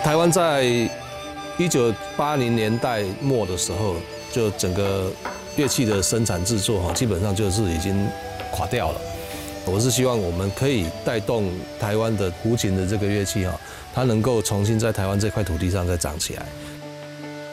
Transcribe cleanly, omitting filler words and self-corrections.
台湾在1980年代末的时候，就整个乐器的生产制作基本上就是已经垮掉了。我是希望我们可以带动台湾的胡琴的这个乐器它能够重新在台湾这块土地上再长起来。